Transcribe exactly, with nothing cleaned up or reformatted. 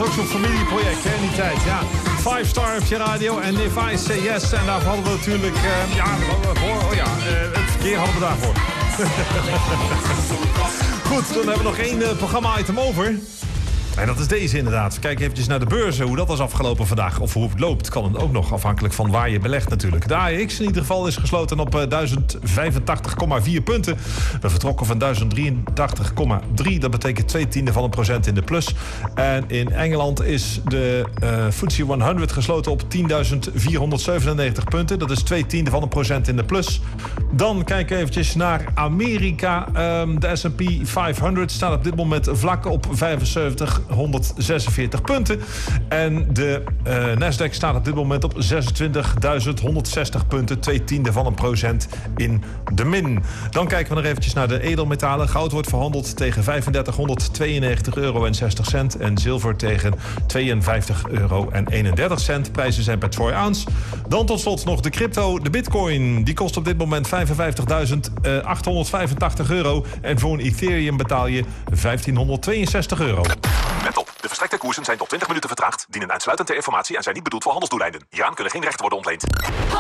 ook zo'n familieproject hè, in die tijd. Ja. Five Star op je radio en If I Say Yes. En daar hadden we natuurlijk... Uh, ja, oh ja, uh, het verkeer hadden we daarvoor. Goed, dan hebben we nog één uh, programma-item over. En dat is deze inderdaad. We kijken eventjes naar de beurzen, hoe dat was afgelopen vandaag. Of hoe het loopt, kan het ook nog, afhankelijk van waar je belegt natuurlijk. De A E X in ieder geval is gesloten op uh, duizend vijfentachtig komma vier punten. We vertrokken van duizend drieëntachtig komma drie. Dat betekent twee tiende van een procent in de plus. En in Engeland is de uh, F T S E honderd gesloten op tienduizend vierhonderdzevenennegentig punten. Dat is twee tiende van een procent in de plus. Dan kijken we eventjes naar Amerika. Um, de S en P vijfhonderd staat op dit moment vlak op vijfenzeventighonderdzesenveertig punten. En de uh, Nasdaq staat op dit moment op zesentwintigduizend honderdzestig punten. Twee tiende van een procent in de min. Dan kijken we nog eventjes naar de edelmetalen. Goud wordt verhandeld tegen vijfendertighonderdtweeënnegentig euro en zestig cent. En zilver tegen tweeënvijftig euro en eenendertig cent. Prijzen zijn per troy ounce. Dan tot slot nog de crypto. De bitcoin die kost op dit moment vijfenvijftigduizend achthonderdvijfentachtig euro. En voor een Ethereum betaal je vijftienhonderdtweeënzestig euro. Let op, de verstrekte koersen zijn tot twintig minuten vertraagd, dienen uitsluitend ter informatie en zijn niet bedoeld voor handelsdoeleinden. Hieraan kunnen geen rechten worden ontleend.